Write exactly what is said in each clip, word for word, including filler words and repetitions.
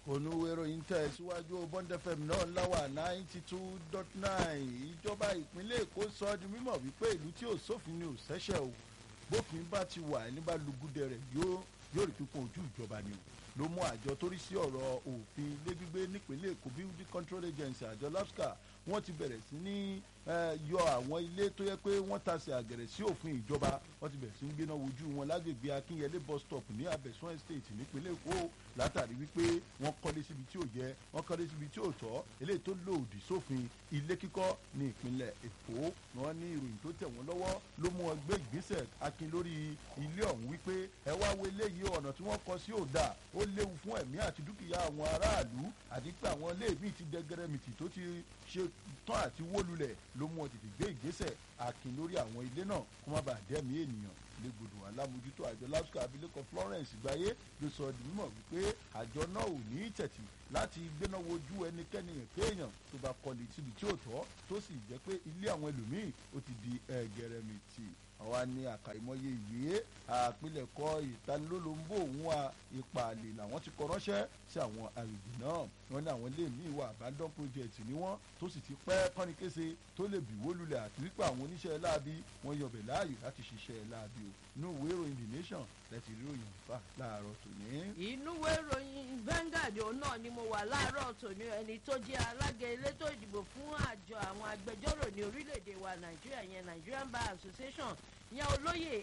onúwé ìròyìn tẹ̀ síwájú Bond F M náà láwà ninety two dot nine ìjọba ìpínlẹ̀ Èkó sọ ọ́ di mímọ̀ wípé ìlú tí ò sófin ni ò ṣẹ̀ṣẹ̀ o bófin bá ti wà ní bá lùgúdẹ rẹ̀ yóò yóò rí pípọ̀ ojú ìjọba ni o ló mú àjọ tó rí sí ọ̀rọ̀ òfin ilé gbígbé nípínlẹ̀ Èkó Building Control Agency àjọ LASCA wọ́n ti bẹ̀rẹ̀ sí ní yọ àwọn ilé tó yẹ pé wọ́n tasẹ̀ àgẹ̀rẹ̀ sí òfin ìjọba wọ́n ti bẹ̀rẹ̀ sí ní gbéná wojú wọn lágbègbè Akínyẹlé bus stop ní Abẹ́sán estate nípínlẹ̀ Èkó látàrí wípé wọ́n kọ́lé síbi tí ò yẹ wọ́n kọ́lé síbi tí ò tọ́ eléyìí tó lòdì sófin ilé kíkọ́ ní ìpínlẹ̀ Èkó wọ́n ní ìròyìn tó tẹ̀ wọ́n lọ́wọ́ ló mú wọn gbé ìgbésẹ̀ akin lórí ilé ọ̀hún wípé ẹ wá wo eléyìí ọ̀nà tí wọ́n kọ́ sí òdà ó léwu fún ẹ̀mí àti dúkìá àwọn aráàlú àti pé àwọn ilé míì ti dẹgẹrẹmìtì tó ti ṣe tán àti wó lulẹ̀ ló mú wọn tètè gbé ìgbésẹ̀ akin lórí àwọn ilé náà kó má bàa dẹ́mi ènìyàn lẹ́gbọ̀dọ̀ alámójútó àjọ LASCA abilékọ Florence Gbáyé ló sọ di mímọ̀ wípé àjọ náà ò ní tẹ̀tì láti gbéná wojú ẹnikẹ́ni kéèyàn tó bá kọ́lé síbi tí ò tọ́ tó sì jẹ́ pé ilé àwọn ẹlòmíì ó ti di ẹgẹrẹmìtì àwa ní àkàìmọye ìwé àpilẹ̀kọ ìtanilólobó òun ipa àlè làwọn ti kọ ránṣẹ́ sí àwọn àgbègbè náà wọ́n ní àwọn ilé míì wà abandon project ní wọ́n tó sì ti pẹ́ kọ́nikése tó lè bì wó lulẹ̀ àti wípé àwọn oníṣẹ́ láabi wọ́n yọbẹ̀ láàyò láti ṣiṣẹ́ láabi o inú ìwé ìròyìn The Nation lẹ́tì rí òyìn fà láàárọ̀ tòní. inú ìwé ìròyìn Vanguard náà ni mo wà láàárọ̀ tòní ẹni tó jẹ́ alága elétò ìdìbò fún àjọ àwọn agbẹjọ́rò ní orílẹ̀-èdè wa Nàìjíríà yẹn Nigerian Bar Association yẹn olóyè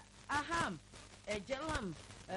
Aham Ejelam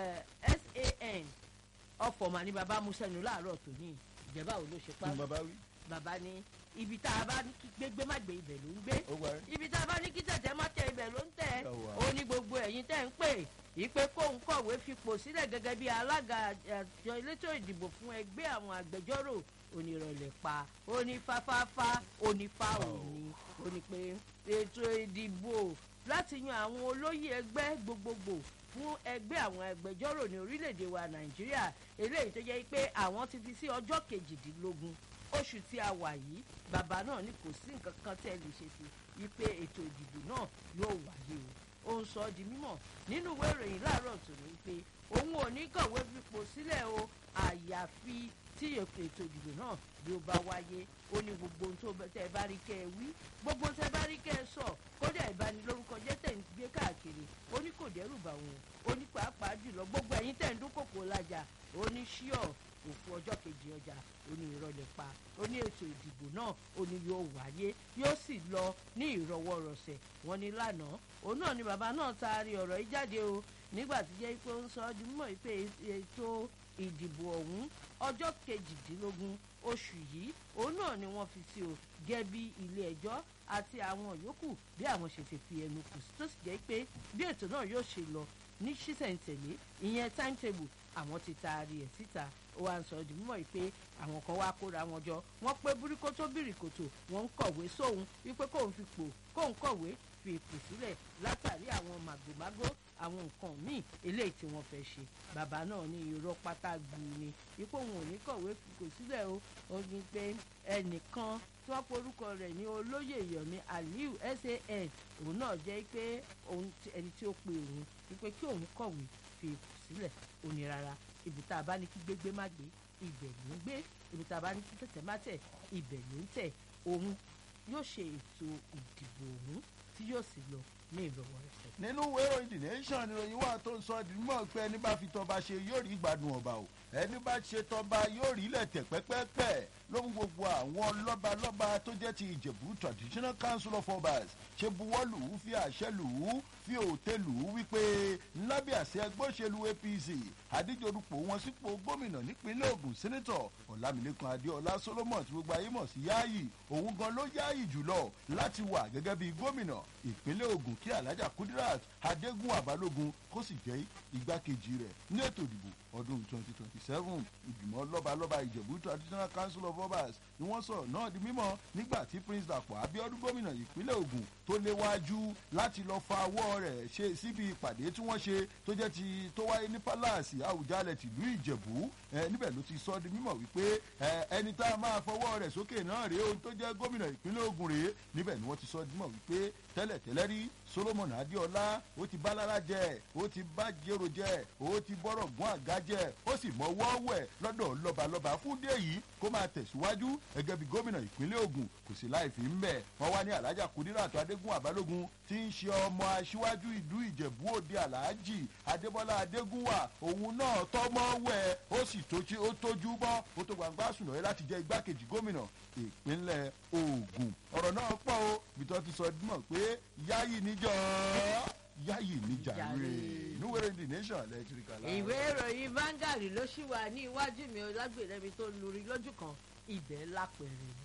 S A N ọ̀fọ̀mà ni bàbá musẹ̀nù láàárọ̀ tòní ìjẹba ò ló ṣe pa bàbá ní ibi tá a bá ní kí gbégbé má gbé ibẹ̀ ló ń gbé ibi tá a bá ní kí tẹ̀tẹ̀ má tẹ ibẹ̀ ló ń tẹ̀ ó ní gbogbo ẹ̀yin tẹ̀ ń pè ìpè kóun kọ̀wé fipò sílẹ̀ gẹ́gẹ́ bí alága àjọ elétò ìdìbò fún ẹgbẹ́ àwọn agbẹjọ́rò onírọ̀lẹ̀ pa onífáfáfá onífá òní ó ní pé ètò ìdìbò láti yan àwọn olóyè ẹgbẹ́ gbogbogbò fún ẹgbẹ́ àwọn agbẹjọ́rò ní orílẹ̀-èdè wa Nàìjíríà eléyìí tó jẹ́ pé àwọn ti fi sí ọjọ́ kejìdínlógún oṣù tí a wà yìí bàbá náà ní kò sí nǹkan kan tẹ́ ẹ lè ṣe sí wípé ètò ìdìbò náà yóò wáyé o ó ń sọ di mímọ̀ nínú ìwé ìròyìn láàárọ̀ tó ní pé òun ò ní kọ̀wé fipò sílẹ̀ o àyàfi tí ètò ìdìbò náà bí ó bá wáyé ó ní gbogbo ohun tó tẹ́ ẹ bá rí kẹ́ ẹ wí gbogbo tẹ́ ẹ bá rí kẹ́ ẹ sọ kódà ìbanilórúkọ jẹ́ tẹ̀ ń gbé káàkiri ó ní kò dẹ́rù bà wọ́n ó ní pàápàá jùlọ gbogbo ẹ̀yin tẹ̀ ń dúnkòkò lájà ó ní ṣíọ̀ òkú ọjọ́ kejì ọjà ó ní ìrọ̀lẹ́ pa ó ní ètò ìdìbò náà ó ní yóò wáyé yóò sì lọ ní ìrọwọ́rọsẹ̀ wọ́n ní lánàá òun náà ni bàbá náà taari ọ̀rọ̀ yìí jáde o nígbà tí jẹ́ pé ó ń sọ ọ́ di mímọ̀ pé ètò ìdìbò ọ̀hún ọjọ́ kejìdínlógún oṣù yìí òun náà ni wọ́n fi sí o gẹ́ bí ilé ẹjọ́ àti àwọn yòókù bí àwọn ṣe ti fi ẹnu kù sí tó sì jẹ́ pé bí ètò náà yóò ṣe lọ ní ṣísẹ̀ntẹ̀lé ìyẹn timetable àwọn ti taari ẹ̀ síta ó wá ń sọ di mímọ̀ pé àwọn kan wá kóra wọn jọ wọ́n pé bíríkótó bíríkótó wọ́n ń kọ̀wé sóhun wípé kóun fi pò kóun kọ̀wé fi ipò sílẹ̀ látàrí àwọn màgòmágó àwọn nǹkan míì eléyìí tí wọ́n fẹ́ ṣe bàbá náà ní irọ́ pátá gbùn ni ipò òun ò ní kọ̀wé fipò sílẹ̀ o ó ní pé ẹnìkan tí wọ́n porúkọ rẹ̀ ní olóyè Yomi Aliu S A N òun náà jẹ́ pé ẹni tí ó pe òun wípé kí òun kọ̀wé fi ipò sílẹ̀ ó ní rárá ibi tá a bá ní kí gbégbé má gbé ibẹ̀ ló ń gbé ibi tá a bá ní kí tẹ̀tẹ̀ má tẹ̀ ibẹ̀ ló ń tẹ̀ òun yóò ṣe ètò ìdìbò òun tí yóò sì lọ ní ìrọ̀wọ́ rẹ̀. nínú ìwé ìròyìn The Nation ìròyìn wà tó ń sọ di mímọ̀ pé ẹni bá fi tọba ṣe yóò rí ìgbádùn ọba o ẹni bá ṣe tọba yóò rí ilẹ̀tẹ̀ pẹ́pẹ́pẹ́ ló ń gbogbo àwọn lọ́balọ́ba tó jẹ́ ti Ìjẹ̀bú Traditional Council of Obas ṣe buwọ́lù fi àṣẹ lù ú fi òté lù ú wípé lábẹ́ àṣẹ ẹgbẹ́ òṣèlú A P C àdíjorúpọ̀ wọn sípò gómìnà nípínlẹ̀ Ògùn sẹ́nẹ́tọ̀ Ọlámilékan Adéọlá Solomon tí gbogbo ayé mọ̀ sí Yáàyì òun gan ló yáàyì jùlọ láti wà gẹ́gẹ́ bí gómìnà ìpínlẹ̀ Ògùn kí Alhaja Kudirat Adégún Àbálógun kó sì jẹ́ igbákejì rẹ̀ ní ètò ìdìbò ọdún twenty twenty seven ìgbìmọ̀ lọ́balọ́ba Ìjẹ̀bú Traditional Council of Obas ni wọ́n sọ̀rọ̀ náà di mímọ̀ nígbà tí Prince Dàpọ̀ Abíọ́dún gómìnà ìpínlẹ̀ Ògùn tó léwájú láti lọ fa ọwọ́ rẹ̀ ṣe síbi ìpàdé tí wọ́n ṣe tó jẹ́ ti tó wáyé ní pálásì Àwùjalẹ̀ tìlú Ìjẹ̀bú níbẹ̀ ló ti sọ di mímọ̀ wípé ẹni tá a máa fọwọ́ rẹ̀ sókè náà rèé ohun tó jẹ́ gómìnà ìpínlẹ̀ Ògùn rèé níbẹ̀ ni wọ́n ti sọ di mímọ̀ wípé tẹ́lẹ̀tẹ́lẹ̀ rí Solomon Adéọlá ó ti bá lára jẹ ó ti bá jèrò jẹ ó ti bọ́rọ̀ gún àga jẹ ó sì mọ wọ́wẹ́ lọ́dọ̀ lọ́balọ́ba fún dé yìí kó máa tẹ̀síwájú gẹ́gẹ́ bí gómìnà ìpínlẹ̀ Ògùn kò sí láì fi ń bẹ̀. wọ́n wá ní Alhaja Kudiratu Adégún Àbálógun tí ń ṣe ọmọ aṣíwájú ìlú Ìjẹ̀bú Òde Alhaji Adébọ́lá Adégúnwà òun náà tọ́mọ́ wẹ̀ ó sì tójú bọ́ ó tó gbangba sùn lọ́yẹ́ láti jẹ́ igbákejì gómìnà ìpínlẹ̀ Ògùn. ọ̀rọ̀ náà pọ̀ o bí tó ti sọ mọ̀ pé yáyì níjọ́ yáyì níjàre níwèrè the nation electrical. ìwé ìròyìn Vanguard ló ṣì wà ní iwájú mi lágbèrèmi tó lórí lójú kan ibẹ̀ lápẹ̀rẹ̀ ni.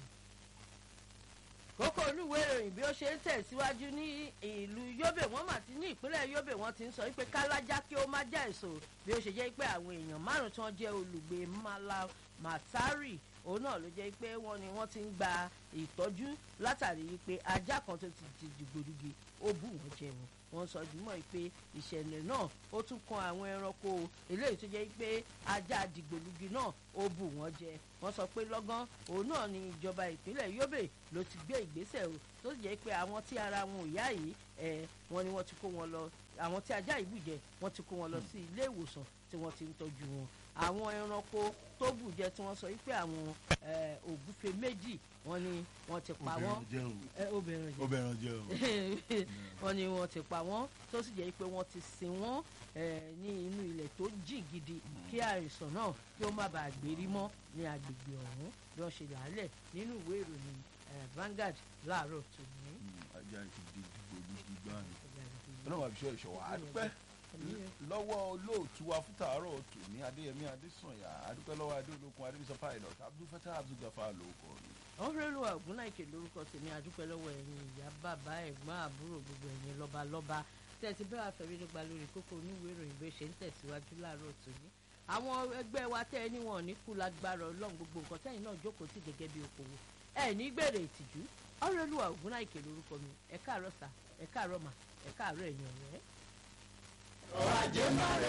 kókó olúwé ìròyìn bí ó ṣe ń tẹ̀síwájú ní ìlú Yobe wọ́n mà ti ní ìpínlẹ̀ Yobe wọ́n ti ń sọ pé kálájá kí ó má já èso bí ó ṣe jẹ́ pé àwọn èèyàn márùn-ún tí wọ́n jẹ́ olùgbé Mala Matari òun náà ló jẹ́ pé wọ́n ní wọ́n ti ń gba ìtọ́jú látàrí pé ajá kan tó ti di dìgbòdìgì ó bù wọ́n jẹun wọ́n sọ jùmọ̀ pé ìṣẹ̀lẹ̀ náà ó tún kan àwọn ẹranko eléyìí tó jẹ́ pé ajá dìgbòlugi náà ó bù wọ́n jẹ wọ́n sọ pé lọ́gán òun náà ni ìjọba ìpínlẹ̀ Yobe ló ti gbé ìgbésẹ̀ o tó sì jẹ́ pé àwọn tí ara wọn ò yá yìí ẹ̀ wọ́n ní wọ́n ti kó wọn lọ àwọn tí ajá yìí bù jẹ wọ́n ti kó wọn lọ sí ilé ìwòsàn tí wọ́n ti ń tọ́jú wọn àwọn ẹranko tó bù jẹ tí wọ́n sọ wípé àwọn ògúfe méjì wọ́n ní wọ́n ti pa wọ́n obìnrin jẹ o wọ́n ní wọ́n ti pa wọ́n tó sì jẹ́ pé wọ́n ti sin wọ́n ní inú ilẹ̀ tó jìn gidi kí àìsàn náà kí ó má bàa gbérí mọ́ ní agbègbè ọ̀hún bí wọ́n ṣe làálẹ̀ nínú ìwé ìròyìn Vanguard láàárọ̀ tòní. ajá ìdí ìdìbò olùdí gbáà ni ọlọ́run àbíṣọ́ ìṣọ̀wá àdúpẹ́ lọ́wọ́ olóòtú wa fún tàárọ̀ tòní Adéyẹmí Adésànyà àdúpẹ́ lọ́wọ́ Adéolókun Adébísọ̀ pilot Abdulfatah Abdulgafar lórúkọ mi. ọ̀rẹ́lúwà Ògúnnáìkè lórúkọ tèmi àdúpẹ́ lọ́wọ́ ẹ̀yin ìyá bàbá ẹ̀gbọ́n àbúrò gbogbo ẹ̀yin lọ́balọ́ba tẹ̀sí bẹ́ẹ̀ wá fẹ̀rí nípa lórí kókó oníwèé ìròyìn bó ṣe ń tẹ̀síwájú láàárọ̀ tòní. àwọn ẹgbẹ́ wa tẹ́ ẹ ní wọn ní kú lágbára Ọlọ́run gbogbo nǹkan tẹ́yìn náà jókòó sí gẹ́gẹ́ bí okòwò ẹ̀ ní gbèrè ìtìjú ọ̀rẹ́lúwà Ògúnnáìkè lórúkọ mi ẹ káàárọ̀ sà ẹ káàárọ̀ mà ẹ káàárọ̀ ẹ̀yin ọ̀rẹ́. ọ̀rọ̀ ajé máa rẹ̀